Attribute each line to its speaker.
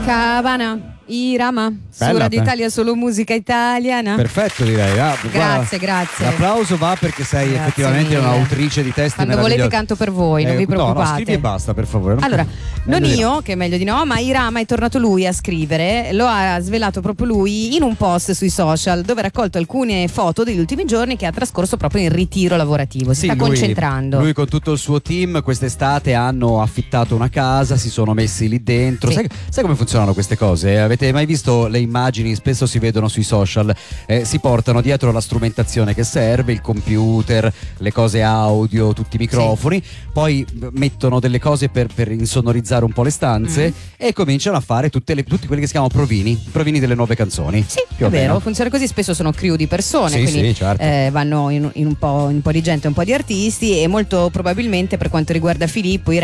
Speaker 1: Cavana, Irama, su
Speaker 2: Bella,
Speaker 1: Radio Italia, solo musica italiana.
Speaker 2: Perfetto, direi.
Speaker 1: Grazie, grazie.
Speaker 2: L'applauso va perché sei
Speaker 1: Grazie
Speaker 2: effettivamente
Speaker 1: mille.
Speaker 2: un'autrice di testi
Speaker 1: Quando
Speaker 2: meravigliosi.
Speaker 1: volete canto per voi, non vi preoccupate.
Speaker 2: No, scrivi e basta, per favore.
Speaker 1: Allora, non
Speaker 2: Meglio di
Speaker 1: io, che è meglio di no, ma Irama è tornato lui a scrivere, lo ha svelato proprio lui in un post sui social dove ha raccolto alcune foto degli ultimi giorni che ha trascorso proprio in ritiro lavorativo, si sta concentrando.
Speaker 2: Lui con tutto il suo team quest'estate hanno affittato una casa, si sono messi lì dentro.
Speaker 1: Sì.
Speaker 2: Sai come funzionano queste cose? Avete mai visto le immagini? Spesso si vedono sui social, si portano dietro la strumentazione che serve, il computer, le cose audio, tutti i microfoni, poi mettono delle cose per insonorizzare un po' le stanze e cominciano a fare tutti quelli che si chiamano provini delle nuove canzoni.
Speaker 1: Sì,
Speaker 2: Più
Speaker 1: è
Speaker 2: o
Speaker 1: vero,
Speaker 2: meno.
Speaker 1: funziona così, spesso sono crew di persone,
Speaker 2: Sì,
Speaker 1: quindi
Speaker 2: sì, certo.
Speaker 1: vanno in un po' di gente, un po' di artisti, e molto probabilmente per quanto riguarda Filippo